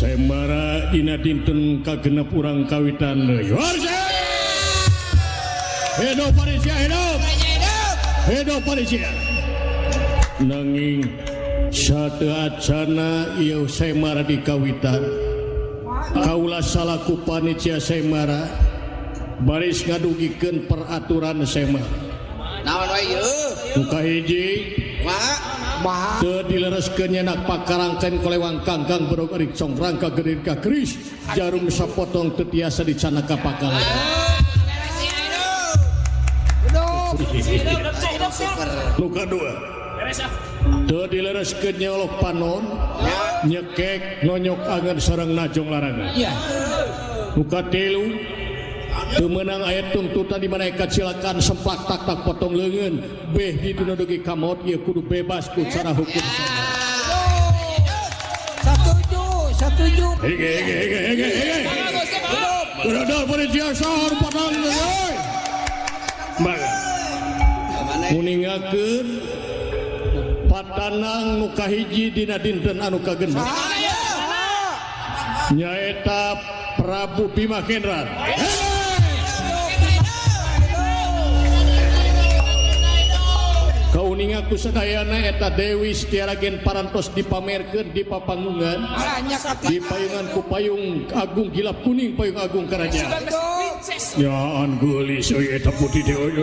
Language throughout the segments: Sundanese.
Semara dina dinten kagenep urang kawitan deui. Hidup Paresia, hidup Paresia. Nanging sateu acana ieu Semara dikawitan. Kaula salaku panitia Semara baris ngadugikeun peraturan Semara. Naon wae ieu? Nu kahiji, teu dilereskeun nyenak pakarangkeun kolewang kangkang berog erik congkrang ka geudeun ka keris jarum sapotong teu tiasa dicanaka pakalan. Nu kadua, teu dilereskeun nyolok panon nyekek nonyok angeun sareng najong larangan. Nu katilu, teu meunang aya tuntutan di mana kacelakaan semplak tak potong leungeun beh dituna dugi ka maot ieu kudu bebas ku cara hukum. Setuju. Hege. Beradal pada jasa padang euy. Baga. Kuningakeun patanang nu kahiji dina dinten anu kagenep. Nyaeta Prabu Bima Kendran. Kauningaku sadayana eta Dewi Setiaragen parantos dipamerkeun di papanggungan di payungan ku payung agung gilap kuning payung agung kerajaan. Ya anggulis euy eta putih teh euy.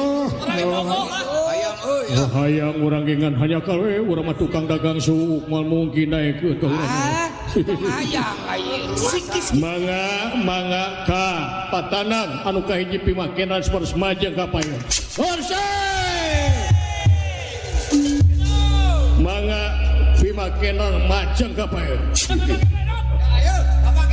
Hayang urang gengan hanya kawe urang mah tukang dagang suuk moal mungkin naekeun ka urang. Hayang aya. Mangga ka patanang anu kahiji pimakenan saperus majeng ka payung. Mangga pimakenan majeng ka payung.